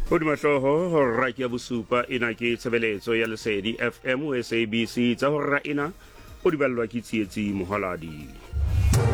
Hodima hloho hora ke ya bosupa ena ke tshebeletso ya Lesedi FM SABC tsa hora ena o di ballwa ke tsietsi mohaladi.